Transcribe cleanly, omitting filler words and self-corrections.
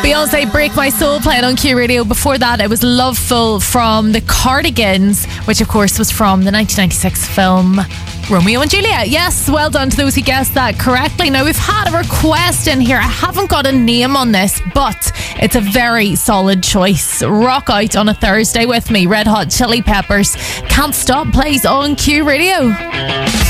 Beyonce, Break My Soul, playing on Q Radio. Before that, it was Loveful from the Cardigans, which of course was from the 1996 film Romeo and Juliet. Yes, well done to those who guessed that correctly. Now, we've had a request in here. I haven't got a name on this, but it's a very solid choice. Rock Out on a Thursday with me. Red Hot Chili Peppers. Can't Stop plays on Q Radio.